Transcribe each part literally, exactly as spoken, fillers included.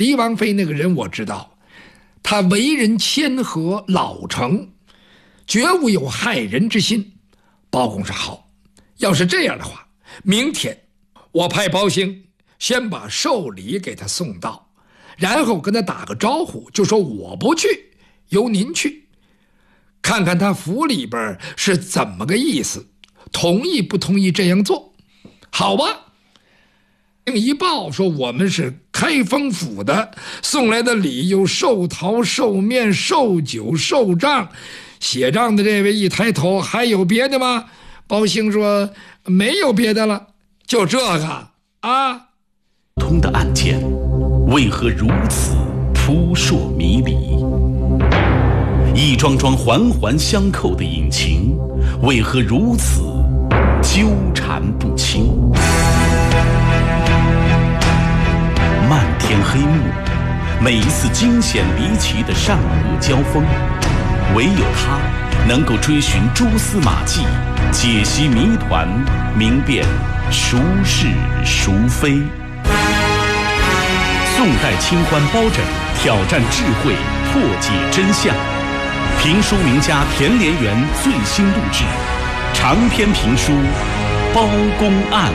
狄王妃那个人我知道，他为人谦和老成，绝无有害人之心。包公说好，要是这样的话，明天我派包兴先把寿礼给他送到，然后跟他打个招呼，就说我不去，由您去，看看他府里边是怎么个意思，同意不同意这样做。好吧，一报说我们是开封府的，送来的礼有寿桃、寿面、寿酒、寿账。写账的这位一抬头，还有别的吗？包兴说没有别的了，就这个啊。 通的案件为何如此扑朔迷离？一桩桩环环相扣的隐情为何如此纠缠不清？漫天黑幕，每一次惊险离奇的善恶交锋，唯有他能够追寻蛛丝马迹，解析谜团，明辨孰是孰非。宋代清欢包拯挑战智慧，破解真相。评书名家田连元最新录制长篇评书《包公案》。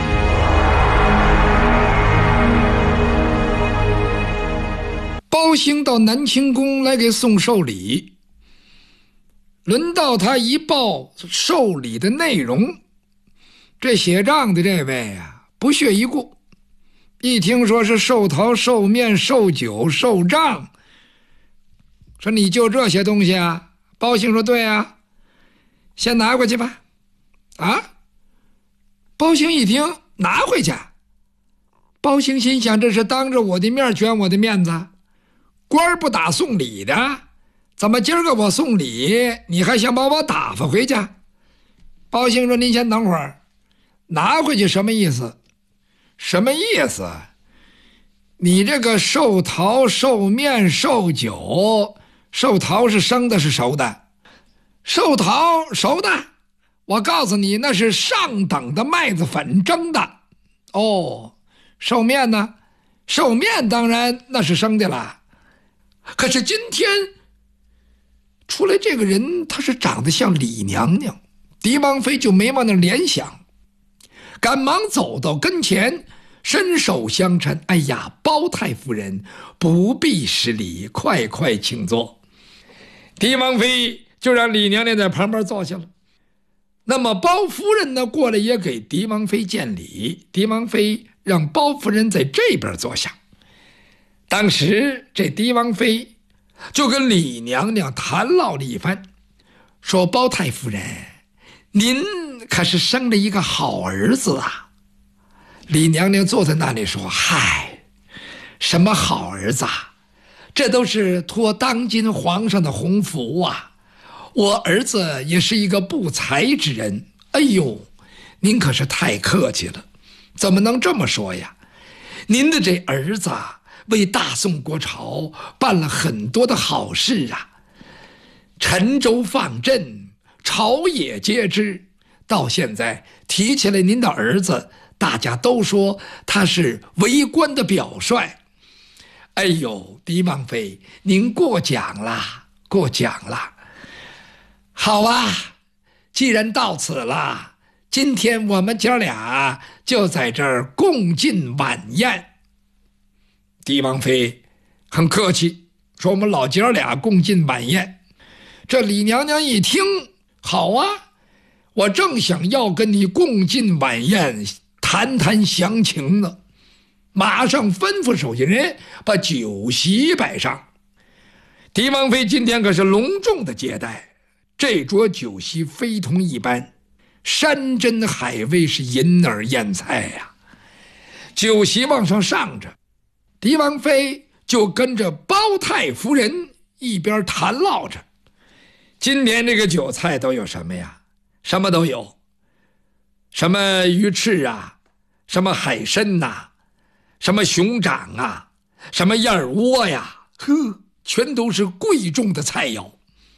包兴到南清宫来给送寿礼，轮到他一报寿礼的内容，这写账的这位啊不屑一顾，一听说是寿桃、寿面、寿酒、寿账，说你就这些东西啊？包兴说对啊，先拿过去吧。啊，包兴一听拿回去，包兴心想这是当着我的面卷我的面子，官不打送礼的，怎么今儿个我送礼你还想把我打发回去？包兴说您先等会儿，拿回去什么意思？什么意思？你这个寿桃、寿面、寿酒，寿桃是生的是熟的？寿桃熟的，我告诉你那是上等的麦子粉蒸的。哦，寿面呢？寿面当然那是生的了。可是今天出来这个人，他是长得像李娘娘，狄王妃就没往那联想，赶忙走到跟前，伸手相称：“哎呀，包太夫人，不必失礼，快快请坐。”狄王妃就让李娘娘在旁边坐下了。那么包夫人呢，过来也给狄王妃见礼，狄王妃让包夫人在这边坐下。当时这狄王妃就跟李娘娘谈唠了一番，说：“包太夫人，您可是生了一个好儿子啊。”李娘娘坐在那里说：“嗨，什么好儿子啊？这都是托当今皇上的洪福啊！我儿子也是一个不才之人。”哎呦，您可是太客气了，怎么能这么说呀？您的这儿子为大宋国朝办了很多的好事啊，沉舟放阵，朝野皆知。到现在提起来您的儿子，大家都说他是为官的表率。哎呦，狄王妃，您过奖了，过奖了。好啊，既然到此了，今天我们姐俩就在这儿共进晚宴。狄王妃很客气，说我们老姐俩共进晚宴。这李娘娘一听，好啊，我正想要跟你共进晚宴，谈谈详情呢。马上吩咐手下人把酒席摆上。狄王妃今天可是隆重的接待，这桌酒席非同一般，山珍海味是银耳宴菜呀、啊。酒席往上上着，狄王妃就跟着包太夫人一边谈唠着。今年这个酒菜都有什么呀？什么都有，什么鱼翅啊，什么海参呐、啊，什么熊掌啊，什么燕窝呀，呵，全都是贵重的菜肴。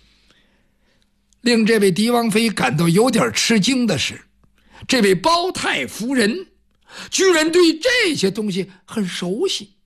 令这位狄王妃感到有点吃惊的是，这位包太夫人居然对这些东西很熟悉。